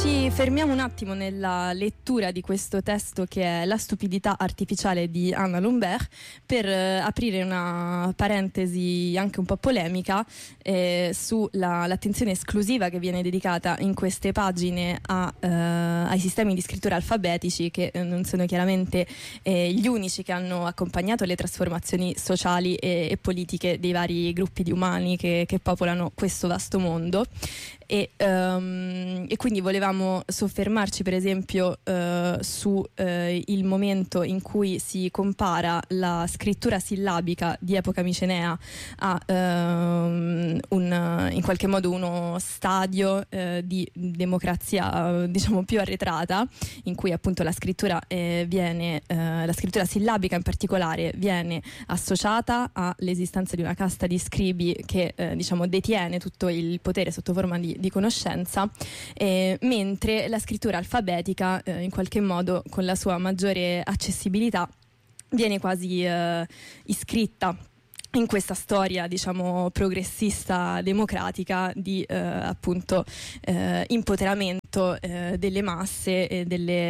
Ci fermiamo un attimo nella lettura di questo testo che è La stupidità artificiale di Anna Lambert per aprire una parentesi anche un po' polemica sull'attenzione esclusiva che viene dedicata in queste pagine ai sistemi di scrittura alfabetici, che non sono chiaramente gli unici che hanno accompagnato le trasformazioni sociali e politiche dei vari gruppi di umani che popolano questo vasto mondo. E quindi volevamo soffermarci per esempio su il momento in cui si compara la scrittura sillabica di epoca micenea a in qualche modo uno stadio di democrazia diciamo più arretrata, in cui appunto la scrittura la scrittura sillabica in particolare viene associata all'esistenza di una casta di scribi che diciamo detiene tutto il potere sotto forma di conoscenza, mentre la scrittura alfabetica in qualche modo, con la sua maggiore accessibilità, viene quasi iscritta in questa storia diciamo progressista democratica di appunto impoteramento delle masse e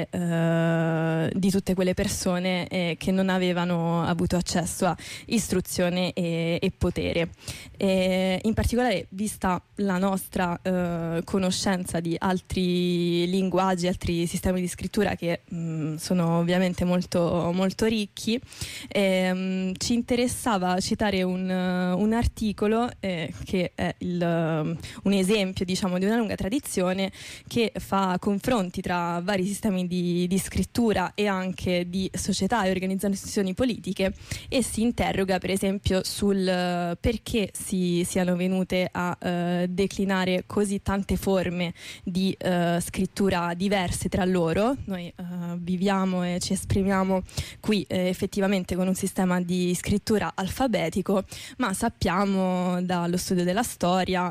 di tutte quelle persone che non avevano avuto accesso a istruzione e potere. In particolare, vista la nostra conoscenza di altri linguaggi, altri sistemi di scrittura che sono ovviamente molto, molto ricchi, ci interessava citare un articolo che è un esempio diciamo di una lunga tradizione che fa confronti tra vari sistemi di scrittura e anche di società e organizzazioni politiche, e si interroga per esempio sul perché siano venute a declinare così tante forme di scrittura diverse tra loro. Noi viviamo e ci esprimiamo qui effettivamente con un sistema di scrittura alfabetico, ma sappiamo dallo studio della storia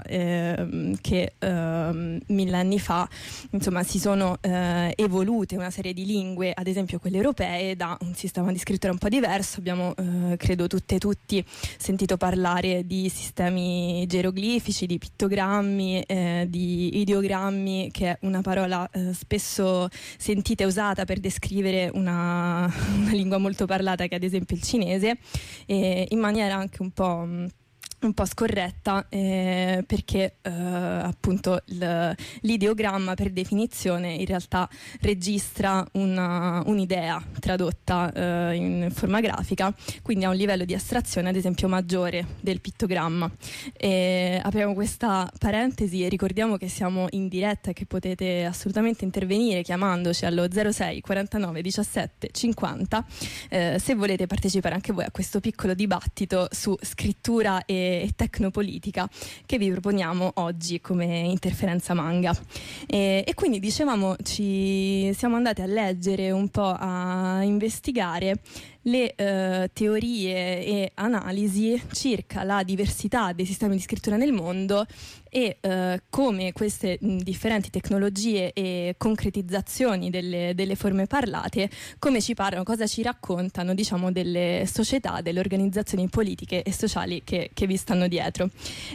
che millenni fa insomma si sono evolute una serie di lingue, ad esempio quelle europee, da un sistema di scrittura un po' diverso. Abbiamo credo tutti sentito parlare di sistemi geroglifici, di pittogrammi, di ideogrammi, che è una parola spesso sentita e usata per descrivere una lingua molto parlata, che è ad esempio il cinese, in maniera anche un po' scorretta, perché appunto l'ideogramma per definizione in realtà registra un'idea tradotta in forma grafica, quindi ha un livello di astrazione ad esempio maggiore del pittogramma. Apriamo questa parentesi e ricordiamo che siamo in diretta e che potete assolutamente intervenire chiamandoci allo 06 49 17 50 se volete partecipare anche voi a questo piccolo dibattito su scrittura e tecnopolitica che vi proponiamo oggi come Interferenza Manga. E quindi dicevamo, ci siamo andati a leggere un po', a investigare le teorie e analisi circa la diversità dei sistemi di scrittura nel mondo e come queste differenti tecnologie e concretizzazioni delle forme parlate, come ci parlano, cosa ci raccontano diciamo delle società, delle organizzazioni politiche e sociali che vi stanno dietro.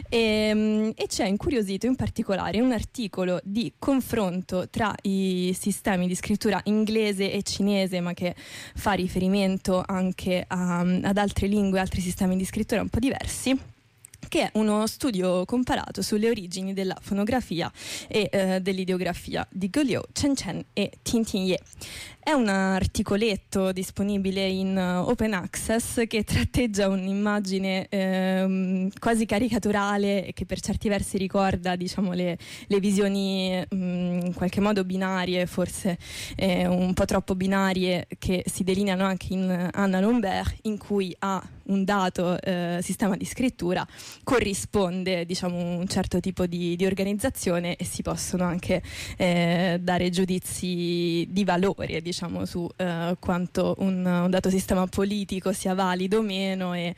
E ci ha incuriosito in particolare un articolo di confronto tra i sistemi di scrittura inglese e cinese, ma che fa riferimento anche ad altre lingue, altri sistemi di scrittura un po' diversi, che è uno studio comparato sulle origini della fonografia e dell'ideografia di Goliot, Chen Chen e Tintin-Ye. È un articoletto disponibile in open access che tratteggia un'immagine quasi caricaturale e che per certi versi ricorda diciamo le visioni in qualche modo binarie, forse un po' troppo binarie, che si delineano anche in Anna Lambert, in cui a un dato sistema di scrittura corrisponde diciamo un certo tipo di organizzazione, e si possono anche dare giudizi di valore diciamo su quanto un dato sistema politico sia valido o meno, e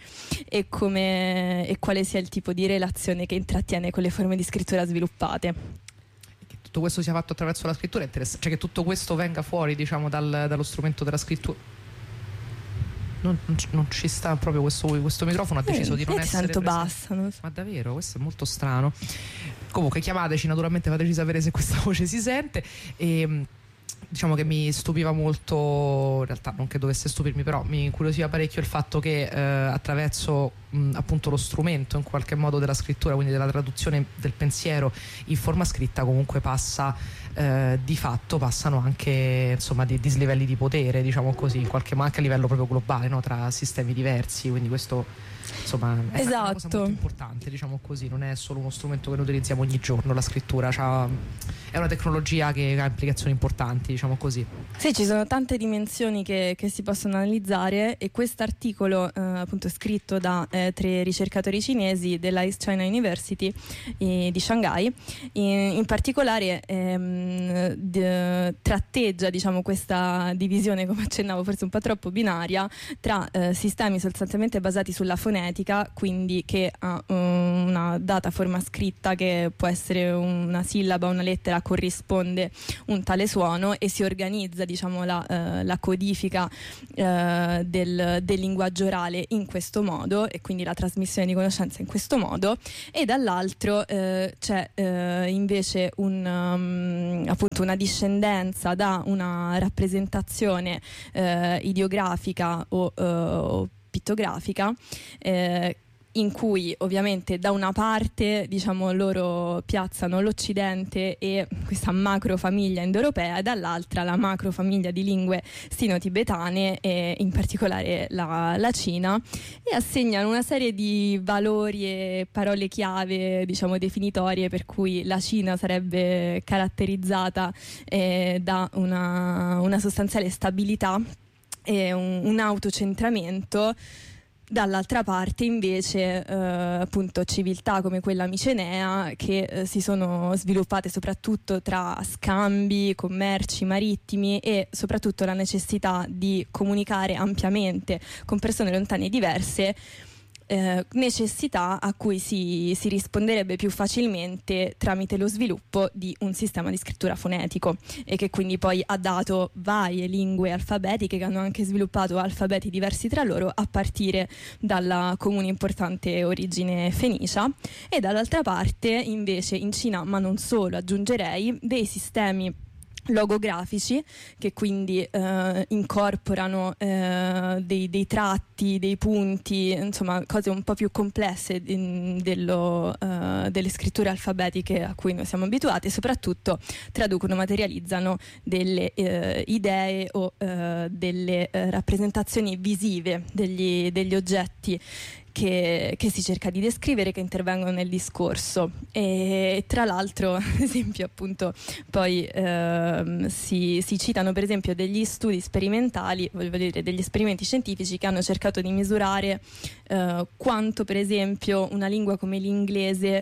quale sia il tipo di relazione che intrattiene con le forme di scrittura sviluppate. Che tutto questo sia fatto attraverso la scrittura è interessante, cioè che tutto questo venga fuori diciamo dallo strumento della scrittura. non ci sta proprio questo microfono, ha deciso di non essere sento presente. bassa, Ma davvero, questo è molto strano. Comunque chiamateci, naturalmente fateci sapere se questa voce si sente. E diciamo che mi stupiva molto, in realtà non che dovesse stupirmi, però mi incuriosiva parecchio il fatto che attraverso appunto lo strumento in qualche modo della scrittura, quindi della traduzione del pensiero in forma scritta, comunque di fatto passano anche insomma di dislivelli di potere, diciamo così, in qualche modo anche a livello proprio globale, no? Tra sistemi diversi, quindi questo insomma è una cosa molto importante, diciamo così, non è solo uno strumento che noi utilizziamo ogni giorno, la scrittura è una tecnologia che ha implicazioni importanti, diciamo così. Sì, ci sono tante dimensioni che si possono analizzare, e quest'articolo appunto scritto da 3 ricercatori cinesi della East China University di Shanghai in particolare tratteggia, diciamo, questa divisione, come accennavo, forse un po' troppo binaria, tra sistemi sostanzialmente basati sulla fonetica, quindi che ha una data forma scritta che può essere una sillaba, una lettera, corrisponde un tale suono e si organizza, diciamo, la codifica del linguaggio orale in questo modo, e quindi la trasmissione di conoscenza in questo modo, e dall'altro c'è invece appunto una discendenza da una rappresentazione ideografica o pittografica, in cui ovviamente da una parte, diciamo, loro piazzano l'Occidente e questa macro famiglia indoeuropea, e dall'altra la macro famiglia di lingue sino-tibetane, e in particolare la Cina, e assegnano una serie di valori e parole chiave, diciamo, definitorie, per cui la Cina sarebbe caratterizzata da una sostanziale stabilità e un autocentramento. Dall'altra parte invece appunto civiltà come quella micenea, che si sono sviluppate soprattutto tra scambi, commerci marittimi, e soprattutto la necessità di comunicare ampiamente con persone lontane e diverse, necessità a cui si risponderebbe più facilmente tramite lo sviluppo di un sistema di scrittura fonetico, e che quindi poi ha dato varie lingue alfabetiche che hanno anche sviluppato alfabeti diversi tra loro, a partire dalla comune importante origine fenicia. E dall'altra parte invece in Cina, ma non solo, aggiungerei, dei sistemi logografici che quindi incorporano dei tratti, dei punti, insomma cose un po' più complesse delle scritture alfabetiche a cui noi siamo abituati, e soprattutto traducono, materializzano delle idee o delle rappresentazioni visive degli oggetti che si cerca di descrivere, che intervengono nel discorso. E tra l'altro, ad esempio, appunto poi si citano per esempio degli studi sperimentali, voglio dire degli esperimenti scientifici, che hanno cercato di misurare quanto per esempio una lingua come l'inglese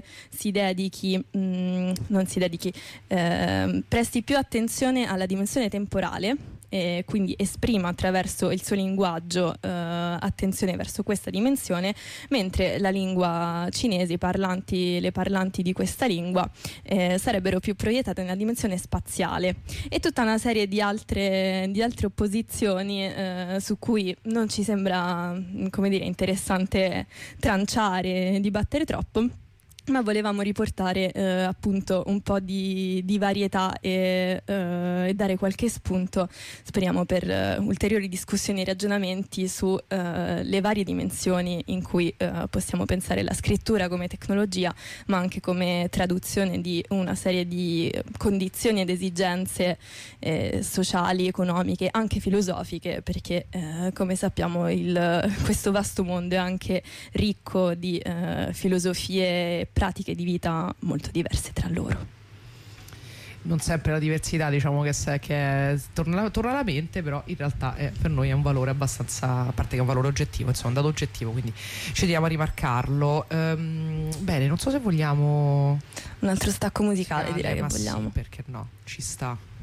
presti più attenzione alla dimensione temporale, quindi esprima attraverso il suo linguaggio attenzione verso questa dimensione, mentre la lingua cinese, le parlanti di questa lingua sarebbero più proiettate nella dimensione spaziale, e tutta una serie di altre opposizioni su cui non ci sembra, come dire, interessante tranciare, dibattere troppo, ma volevamo riportare appunto un po' di varietà e dare qualche spunto, speriamo, per ulteriori discussioni e ragionamenti su le varie dimensioni in cui possiamo pensare la scrittura come tecnologia, ma anche come traduzione di una serie di condizioni ed esigenze sociali, economiche, anche filosofiche, perché come sappiamo questo vasto mondo è anche ricco di filosofie, pratiche di vita molto diverse tra loro. Non sempre la diversità, diciamo, che torna alla mente, però in realtà per noi è un valore abbastanza, a parte che è un valore oggettivo, insomma, un dato oggettivo, quindi ci teniamo a rimarcarlo. Bene, non so se vogliamo un altro stacco musicale, direi che vogliamo. Sì, perché no, ci sta.